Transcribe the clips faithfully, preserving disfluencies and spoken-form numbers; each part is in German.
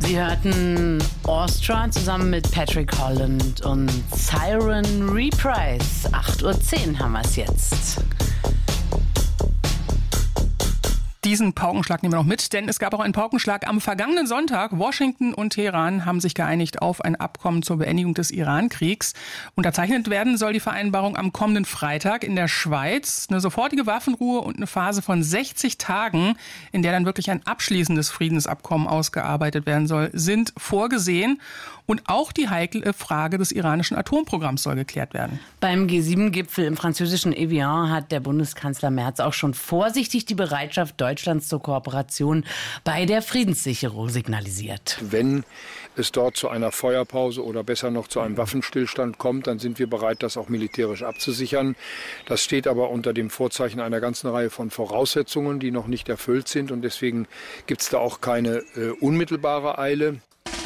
Sie hörten Austria zusammen mit Patrick Holland und Siren Reprise. acht Uhr zehn haben wir es jetzt. Diesen Paukenschlag nehmen wir noch mit, denn es gab auch einen Paukenschlag am vergangenen Sonntag. Washington und Teheran haben sich geeinigt auf ein Abkommen zur Beendigung des Iran-Kriegs. Unterzeichnet werden soll die Vereinbarung am kommenden Freitag in der Schweiz. Eine sofortige Waffenruhe und eine Phase von sechzig Tagen, in der dann wirklich ein abschließendes Friedensabkommen ausgearbeitet werden soll, sind vorgesehen. Und auch die heikle Frage des iranischen Atomprogramms soll geklärt werden. Beim G sieben Gipfel im französischen Evian hat der Bundeskanzler Merz auch schon vorsichtig die Bereitschaft Deutschlands zur Kooperation bei der Friedenssicherung signalisiert. Wenn es dort zu einer Feuerpause oder besser noch zu einem Waffenstillstand kommt, dann sind wir bereit, das auch militärisch abzusichern. Das steht aber unter dem Vorzeichen einer ganzen Reihe von Voraussetzungen, die noch nicht erfüllt sind. Und deswegen gibt es da auch keine äh, unmittelbare Eile.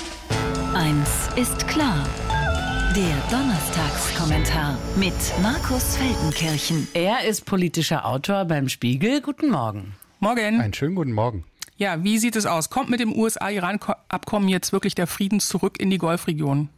Eins ist klar. Der Donnerstagskommentar mit Markus Feldenkirchen. Er ist politischer Autor beim Spiegel. Guten Morgen. Morgen. Einen schönen guten Morgen. Ja, wie sieht es aus? Kommt mit dem U S A-Iran-Abkommen jetzt wirklich der Frieden zurück in die Golfregion?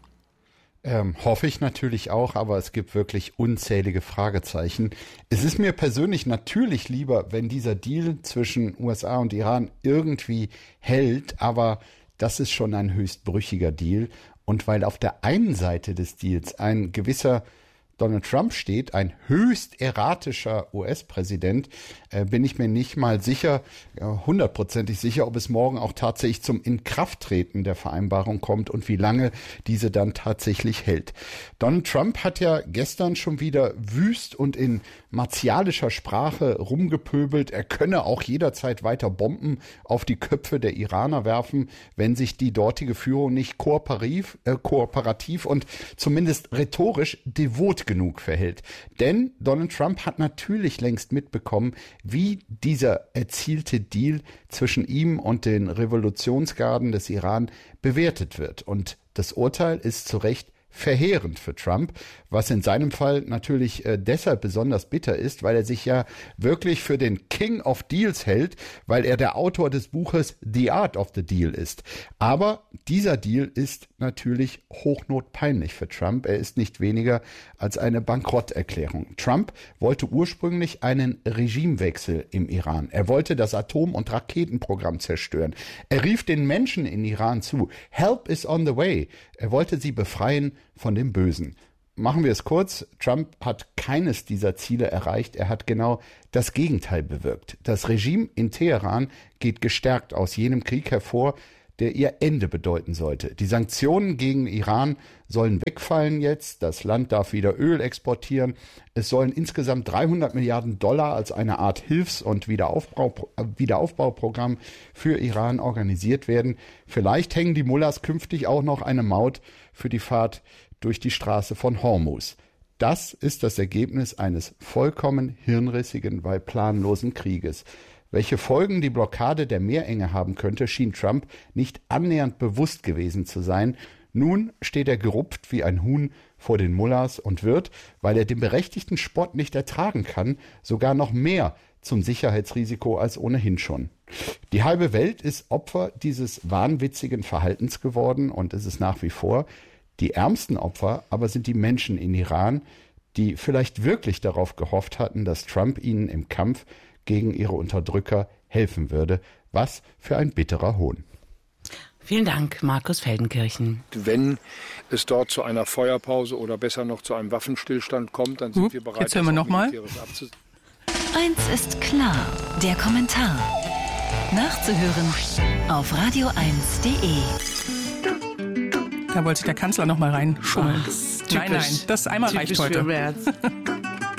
Ähm, hoffe ich natürlich auch, aber es gibt wirklich unzählige Fragezeichen. Es ist mir persönlich natürlich lieber, wenn dieser Deal zwischen U S A und Iran irgendwie hält, aber das ist schon ein höchst brüchiger Deal. Und weil auf der einen Seite des Deals ein gewisser Donald Trump steht, ein höchst erratischer U S-Präsident, äh, bin ich mir nicht mal sicher, hundertprozentig äh, sicher, ob es morgen auch tatsächlich zum Inkrafttreten der Vereinbarung kommt und wie lange diese dann tatsächlich hält. Donald Trump hat ja gestern schon wieder wüst und in martialischer Sprache rumgepöbelt. Er könne auch jederzeit weiter Bomben auf die Köpfe der Iraner werfen, wenn sich die dortige Führung nicht kooperativ, äh, kooperativ und zumindest rhetorisch devot genug verhält. Denn Donald Trump hat natürlich längst mitbekommen, wie dieser erzielte Deal zwischen ihm und den Revolutionsgarden des Iran bewertet wird. Und das Urteil ist zu Recht verheerend für Trump, was in seinem Fall natürlich äh, deshalb besonders bitter ist, weil er sich ja wirklich für den King of Deals hält, weil er der Autor des Buches The Art of the Deal ist. Aber dieser Deal ist natürlich hochnotpeinlich für Trump. Er ist nicht weniger als eine Bankrotterklärung. Trump wollte ursprünglich einen Regimewechsel im Iran. Er wollte das Atom- und Raketenprogramm zerstören. Er rief den Menschen in Iran zu, Help is on the way. Er wollte sie befreien von dem Bösen. Machen wir es kurz. Trump hat keines dieser Ziele erreicht. Er hat genau das Gegenteil bewirkt. Das Regime in Teheran geht gestärkt aus jenem Krieg hervor, der ihr Ende bedeuten sollte. Die Sanktionen gegen Iran sollen wegfallen jetzt. Das Land darf wieder Öl exportieren. Es sollen insgesamt dreihundert Milliarden Dollar als eine Art Hilfs- und Wiederaufbau, Wiederaufbauprogramm für Iran organisiert werden. Vielleicht hängen die Mullahs künftig auch noch eine Maut für die Fahrt durch die Straße von Hormuz. Das ist das Ergebnis eines vollkommen hirnrissigen, weil planlosen Krieges. Welche Folgen die Blockade der Meerenge haben könnte, schien Trump nicht annähernd bewusst gewesen zu sein. Nun steht er gerupft wie ein Huhn vor den Mullahs und wird, weil er den berechtigten Spott nicht ertragen kann, sogar noch mehr zum Sicherheitsrisiko als ohnehin schon. Die halbe Welt ist Opfer dieses wahnwitzigen Verhaltens geworden und ist es nach wie vor. Die ärmsten Opfer aber sind die Menschen in Iran, die vielleicht wirklich darauf gehofft hatten, dass Trump ihnen im Kampf gegen ihre Unterdrücker helfen würde. Was für ein bitterer Hohn. Vielen Dank, Markus Feldenkirchen. Wenn es dort zu einer Feuerpause oder besser noch zu einem Waffenstillstand kommt, dann sind Hup, wir bereit, jetzt hören wir das noch mal. militärisch abzusichern. Eins ist klar, der Kommentar. Nachzuhören auf radio eins punkt de. Da wollte sich der Kanzler noch mal reinschummeln. Ach, Nein, nein, das einmal reicht heute. Für Merz.